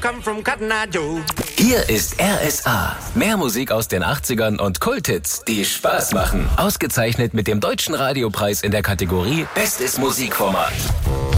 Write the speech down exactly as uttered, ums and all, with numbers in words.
Come from Cotton Eye Joe. Hier ist R S A. Mehr Musik aus den achtzigern und Kulthits, die Spaß machen. Ausgezeichnet mit dem Deutschen Radiopreis in der Kategorie Bestes Musikformat.